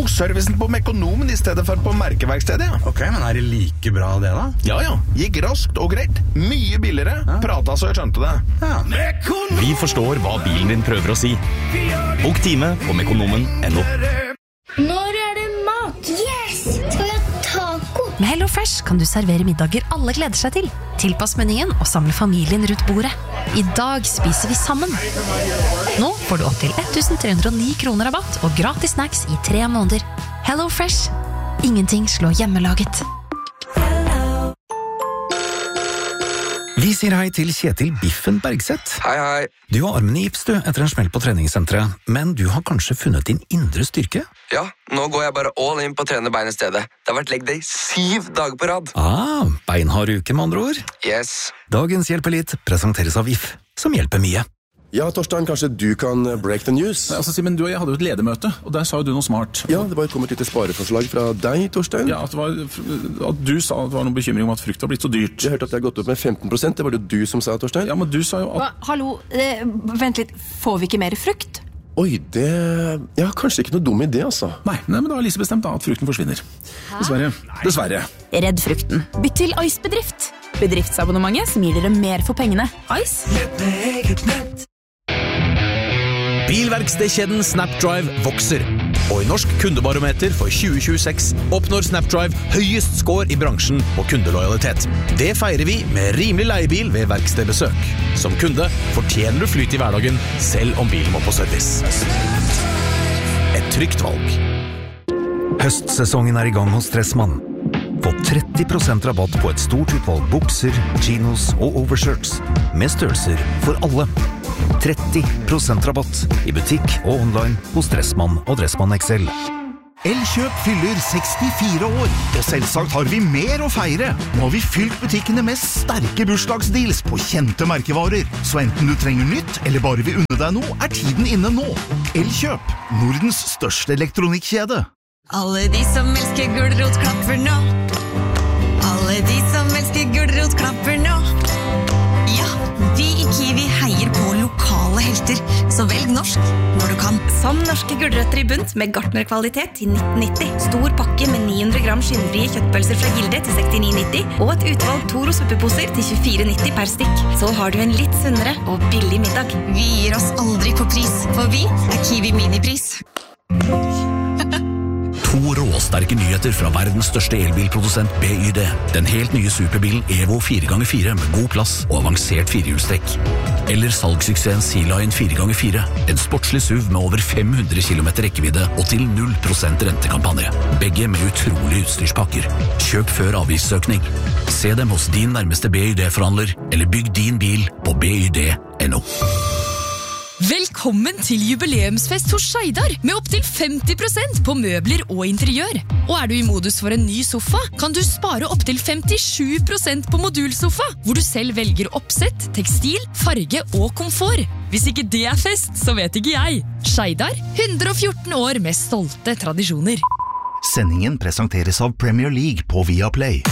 tok servicen på Mekonomen I stedet for på merkeverkstedet, ja. Ok, men det like bra det da? Ja, gikk raskt og greit. Mye billigere. Pratet så jeg skjønte det. Ja. Vi forstår hva bilen din prøver å si. Bok time på mekonomen.no. Når det mat? Yes! Skal vi ha taco? Med HelloFresh kan du servere middager alle gleder seg til. Tilpass menyen og samle familien rundt bordet. I dag spiser vi sammen. Nå får du opp til 1309 kroner rabatt og gratis snacks I 3 måneder. HelloFresh. Ingenting slår hjemmelaget. Vi sier hei til Kjetil Biffen Bergseth. Hei. Du har armen I gips du, etter en smell på treningssenteret, men du har kanskje funnet din indre styrke? Ja, nå går jeg bare all in på å trene bein I stedet. Det har vært leg day 7 dager på rad. Beinhard uke med andre ord. Yes. Dagens Hjelpelit presenteres av VIF, som hjelper mye. Ja, Torstein, kanskje du kan break the news? Altså, Simen, du og jeg hadde jo et ledermøte, og der sa jo du noe smart. Ja, det bare kom et lite spareforslag fra deg, Torstein. Ja, at du sa at det var noen bekymring om at frukt har blitt så dyrt. Jeg hørte at det har gått opp med 15%, det var det du som sa, Torstein. Ja, men du sa jo at... Hallo, vent litt, får vi ikke mer frukt? Oi, ja, kanskje ikke noe dum idé, altså. Nei, men da har Lise bestemt da at frukten forsvinner. Dessverre. Redd frukten. Bytt til Ice-bedrift. Bedriftsabonnementet som gir dere mer for pengene. Ice? Bilverkstedkjeden Snapdrive vokser, og I Norsk kundebarometer for 2026 oppnår Snapdrive høyest score I bransjen på kundelojalitet. Det feirer vi med rimelig leiebil ved verkstedbesøk. Som kunde fortjener du flyt I hverdagen, selv om bilen må på service. Et trygt valg. Høstsesongen I gang hos Stressmann. Få 30% rabatt på et stort utvalg bukser, chinos og overshirts, med størrelser for alle. 30% rabatt I butikk og online hos Dressmann og Dressmann XL. Elkjøp fyller 64 år, og selvsagt har vi mer å feire. Nå har vi fylt butikkene med sterke bursdagsdeals på kjente merkevarer. Så enten du trenger nytt, eller bare vil unne deg noe, tiden inne nå. Elkjøp, Nordens største elektronikkjede. Alle de som elsker gulrot klapper nå. Alle de som elsker gulrot klapper nå. Ja, vi I Kiwi heier på lokale helter, så velg norsk når du kan. Som norske gulrøtter I bunt med gartnerkvalitet til 1990. Stor pakke med 900 gram skinnfrie kjøttpølser fra Gilde til 69,90 og et utvalg Toro suppeposer til 24,90 per stykk. Så har du en litt sunnere og billig middag. Vi gir oss aldri på pris, for vi Kiwi minipris. To råsterke nyheter fra verdens største elbilprodusent BYD. Den helt nye superbilen Evo 4x4 med god plass og avansert firehjulstrekk. Eller salgssuksessen Sea Lion 4x4. En sportslig SUV med over 500 km rekkevidde og til 0% rentekampanje. Begge med utrolige utstyrspakker. Kjøp før avgiftsøkning. Se dem hos din nærmeste BYD-forhandler, eller bygg din bil på BYD.no. Velkommen til jubileumsfest hos Skeidar med opp til 50% på møbler og interiør. Og du I modus for en ny sofa, kan du spare opp til 57% på modulsofa, hvor du selv velger oppsett, tekstil, farge og komfort. Hvis ikke det fest, så vet ikke jeg. Skeidar, 114 år med stolte tradisjoner. Sendingen presenteres av Premier League på Viaplay.